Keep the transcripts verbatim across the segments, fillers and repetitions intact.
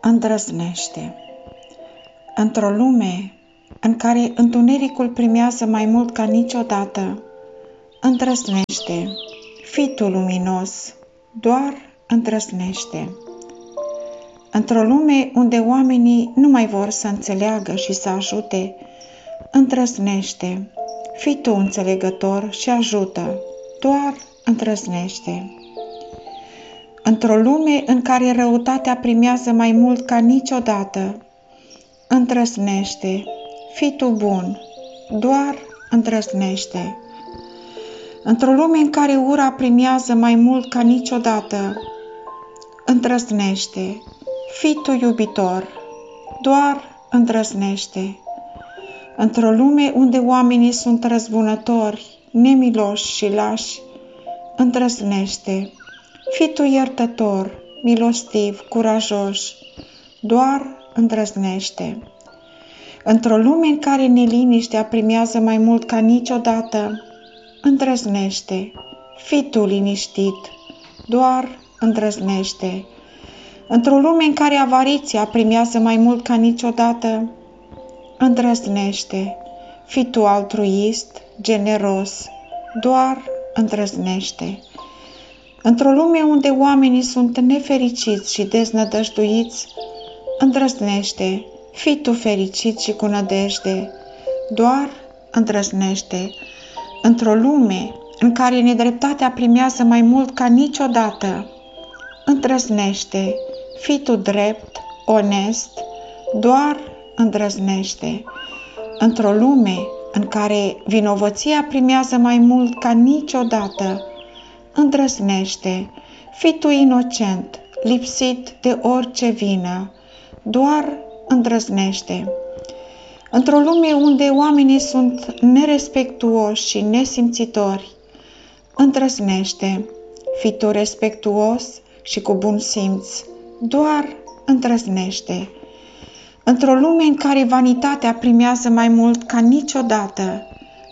Îndrăznește. Într-o lume în care întunericul primează mai mult ca niciodată, îndrăznește. Fii tu luminos, doar îndrăznește. Într-o lume unde oamenii nu mai vor să înțeleagă și să ajute, îndrăznește. Fii tu înțelegător și ajută, doar îndrăznește. Într-o lume în care răutatea primează mai mult ca niciodată, îndrăznește. Fii tu bun, doar îndrăznește. Într-o lume în care ura primează mai mult ca niciodată, îndrăznește. Fii tu iubitor, doar îndrăznește. Într-o lume unde oamenii sunt răzbunători, nemiloși și lași, îndrăznește. Fii tu iertător, milostiv, curajos, doar îndrăznește. Într-o lume în care neliniștea primează mai mult ca niciodată, îndrăznește. Fii tu liniștit, doar îndrăznește. Într-o lume în care avariția primează mai mult ca niciodată, îndrăznește. Fii tu altruist, generos, doar îndrăznește. Într-o lume unde oamenii sunt nefericiți și deznădăjduiți, îndrăznește. Fii tu fericit și cu nădejde, doar îndrăznește. Într-o lume în care nedreptatea primează mai mult ca niciodată, îndrăznește. Fii tu drept, onest, doar îndrăznește. Într-o lume în care vinovăția primează mai mult ca niciodată, îndrăznește. Fii tu inocent, lipsit de orice vină, doar îndrăznește. Într-o lume unde oamenii sunt nerespectuoși și nesimțitori, îndrăznește. Fii tu respectuos și cu bun simț, doar îndrăznește. Într-o lume în care vanitatea primează mai mult ca niciodată,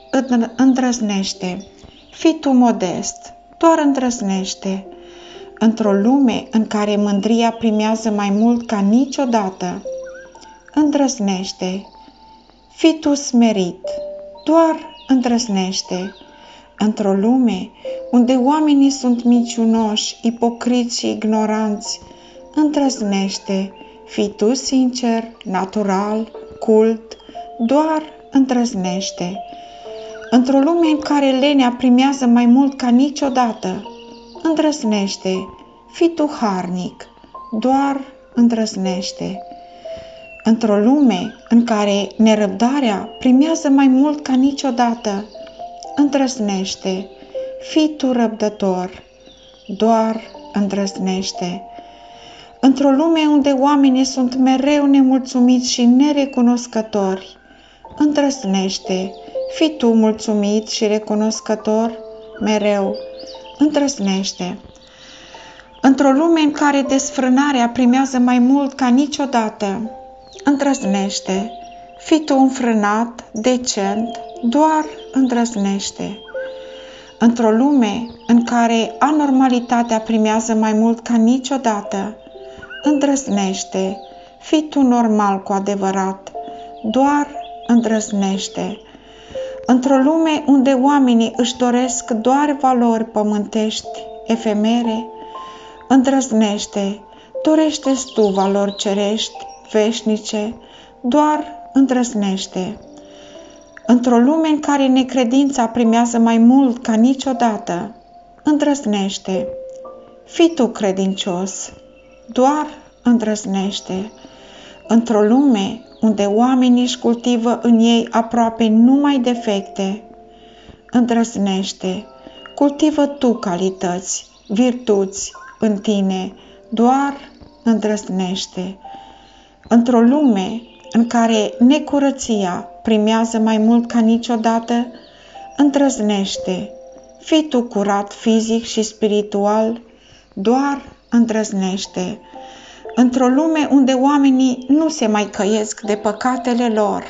îndrăznește. Fii tu modest, doar îndrăznește. Într-o lume în care mândria primează mai mult ca niciodată, îndrăznește. Fii tu smerit, doar îndrăznește. Într-o lume unde oamenii sunt mincinoși, ipocriți și ignoranți, îndrăznește. Fii tu sincer, natural, cult, doar îndrăznește. Într-o lume în care lenea primează mai mult ca niciodată, îndrăznește. Fii tu harnic, doar îndrăznește. Într-o lume în care nerăbdarea primează mai mult ca niciodată, îndrăznește. Fii tu răbdător, doar îndrăznește. Într-o lume unde oamenii sunt mereu nemulțumiți și nerecunoscători, îndrăznește. Fii tu mulțumit și recunoscător, mereu, îndrăznește. Într-o lume în care desfrânarea primează mai mult ca niciodată, îndrăznește. Fii tu înfrânat, decent, doar îndrăznește. Într-o lume în care anormalitatea primează mai mult ca niciodată, îndrăznește. Fii tu normal cu adevărat, doar îndrăznește. Într-o lume unde oamenii își doresc doar valori pământești, efemere, îndrăznește. Dorește-ți tu valori cerești, veșnice, doar îndrăznește. Într-o lume în care necredința primează mai mult ca niciodată, îndrăznește. Fii tu credincios, doar îndrăznește. Într-o lume unde oamenii își cultivă în ei aproape numai defecte, îndrăznește. Cultivă tu calități, virtuți în tine, doar îndrăznește. Într-o lume în care necurăția primează mai mult ca niciodată, îndrăznește. Fii tu curat fizic și spiritual, doar îndrăznește. Într-o lume unde oamenii nu se mai căiesc de păcatele lor,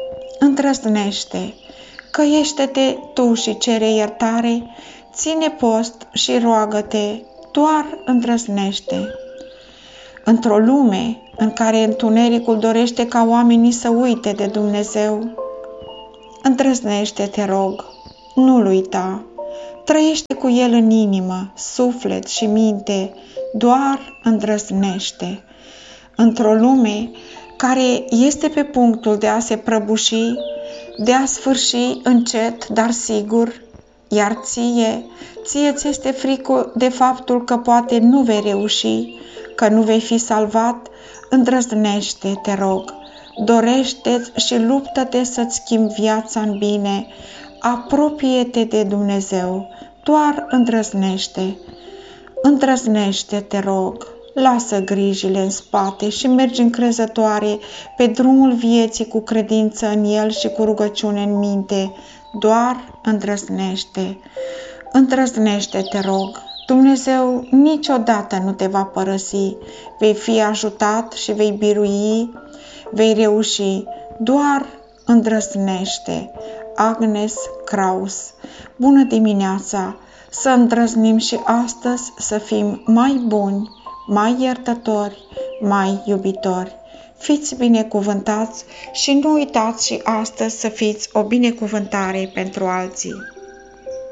îndrăznește. Căiește-te tu și cere iertare, ține post și roagă-te, doar îndrăznește. Într-o lume în care întunericul dorește ca oamenii să uite de Dumnezeu, îndrăznește, te rog, nu-L uita. Trăiește cu El în inimă, suflet și minte, doar îndrăznește. Într-o lume care este pe punctul de a se prăbuși, de a sfârși încet, dar sigur, iar ție, ție ți este frică de faptul că poate nu vei reuși, că nu vei fi salvat, îndrăznește, te rog, dorește-ți și luptă-te să-ți schimbi viața în bine, apropie-te de Dumnezeu, doar îndrăznește, îndrăznește, te rog, lasă grijile în spate și mergi încrezătoare pe drumul vieții cu credință în El și cu rugăciune în minte, doar îndrăznește, îndrăznește, te rog. Dumnezeu niciodată nu te va părăsi, vei fi ajutat și vei birui, vei reuși, doar îndrăznește. Agnes Kraus. Bună dimineața! Să îndrăznim și astăzi să fim mai buni, mai iertători, mai iubitori. Fiți binecuvântați și nu uitați și astăzi să fiți o binecuvântare pentru alții.